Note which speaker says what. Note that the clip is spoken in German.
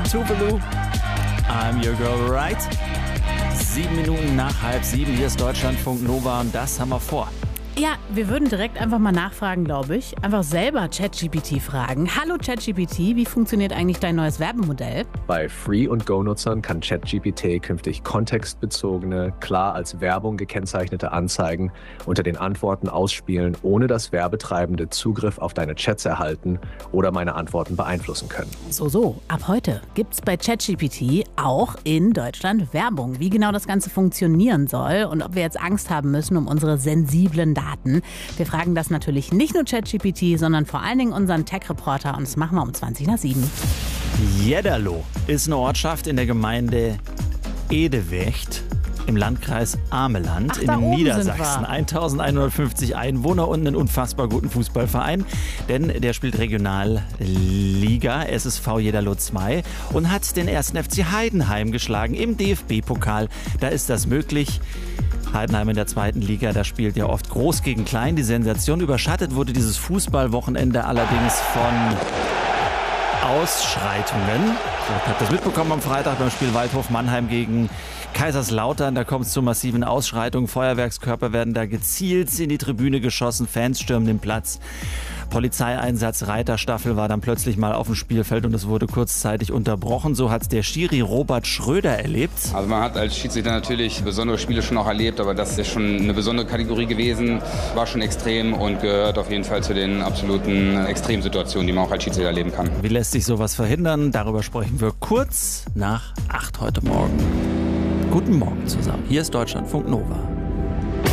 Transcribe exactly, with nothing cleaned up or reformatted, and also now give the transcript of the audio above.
Speaker 1: Tuvalu, I'm your girl right. Sieben Minuten nach halb sieben, hier ist Deutschlandfunk Nova und das haben wir vor.
Speaker 2: Ja, wir würden direkt einfach mal nachfragen, glaube ich. Einfach selber ChatGPT fragen. Hallo ChatGPT, wie funktioniert eigentlich dein neues Werbemodell?
Speaker 3: Bei Free- und Go-Nutzern kann ChatGPT künftig kontextbezogene, klar als Werbung gekennzeichnete Anzeigen unter den Antworten ausspielen, ohne dass Werbetreibende Zugriff auf deine Chats erhalten oder meine Antworten beeinflussen können.
Speaker 2: So, so. Ab heute gibt's bei ChatGPT auch in Deutschland Werbung. Wie genau das Ganze funktionieren soll und ob wir jetzt Angst haben müssen um unsere sensiblen Daten. Wir fragen das natürlich nicht nur ChatGPT, sondern vor allen Dingen unseren Tech-Reporter und das machen wir um zwanzig nach sieben.
Speaker 1: Jedderloh ist eine Ortschaft in der Gemeinde Edewecht im Landkreis Ameland
Speaker 2: Ach,
Speaker 1: in
Speaker 2: da oben
Speaker 1: Niedersachsen. elfhundertfünfzig Einwohner und einen unfassbar guten Fußballverein, denn der spielt Regionalliga S S V Jedderloh zwei und hat den ersten F C Heidenheim geschlagen im D F B-Pokal. Da ist das möglich. Heidenheim in der zweiten Liga, da spielt ja oft groß gegen klein. Die Sensation überschattet wurde dieses Fußballwochenende allerdings von Ausschreitungen. Ich habe das mitbekommen am Freitag beim Spiel Waldhof Mannheim gegen Kaiserslautern. Da kommt es zu massiven Ausschreitungen. Feuerwerkskörper werden da gezielt in die Tribüne geschossen. Fans stürmen den Platz. Polizeieinsatz Reiterstaffel war dann plötzlich mal auf dem Spielfeld und es wurde kurzzeitig unterbrochen. So hat es der Schiri Robert Schröder erlebt.
Speaker 4: Also man hat als Schiedsrichter natürlich besondere Spiele schon auch erlebt, aber das ist schon eine besondere Kategorie gewesen. War schon extrem und gehört auf jeden Fall zu den absoluten Extremsituationen, die man auch als Schiedsrichter erleben kann.
Speaker 1: Wie lässt sich sowas verhindern? Darüber sprechen wir kurz nach acht heute Morgen. Guten Morgen zusammen. Hier ist Deutschlandfunk Nova.